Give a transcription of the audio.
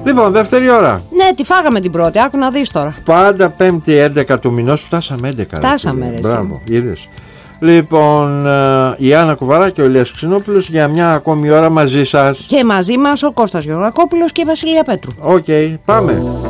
Λοιπόν, δεύτερη ώρα. Ναι, τη φάγαμε την πρώτη, άκου να δεις τώρα. Πάντα 5η 11 του μηνός. Φτάσαμε 11. Φτάσαμε, ρε. Μπράβο, είδες. Λοιπόν, η Άννα Κουβαρά και ο Ηλίας Ξινόπουλος για μια ακόμη ώρα μαζί σας. Και μαζί μας ο Κώστας Γεωργακόπουλος και η Βασιλεία Πέτρου. Οκ, πάμε.